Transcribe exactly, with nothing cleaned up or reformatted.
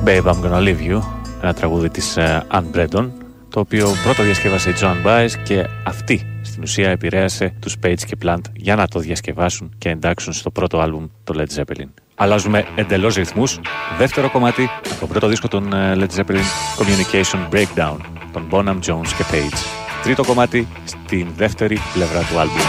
Babe, I'm Gonna Leave You, ένα τραγούδι της uh, Ann Bredon, το οποίο πρώτο διασκεύασε η Joan Baez και αυτή στην ουσία επηρέασε τους Page και Plant για να το διασκευάσουν και εντάξουν στο πρώτο άλμπουμ το Led Zeppelin. Αλλάζουμε εντελώς ρυθμούς. Δεύτερο κομμάτι από το πρώτο δίσκο των Led Zeppelin, Communication Breakdown, των Bonham Jones και Page. Τρίτο κομμάτι στην δεύτερη πλευρά του άλμπουμ.